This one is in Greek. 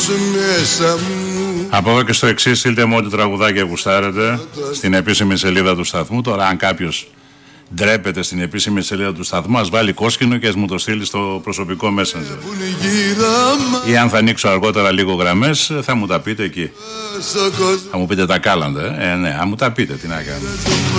Από εδώ και στο εξής, στείλτε μου ό,τι τραγουδάκια γουστάρετε στην επίσημη σελίδα του σταθμού. Τώρα, αν κάποιος ντρέπεται στην επίσημη σελίδα του σταθμού, ας βάλει κόσκινο και ας μου το στείλει στο προσωπικό Messenger. Ή αν θα ανοίξω αργότερα λίγο γραμμές, θα μου τα πείτε εκεί. Θα μου πείτε τα κάλαντα, ναι, αν μου τα πείτε, τι να κάνω.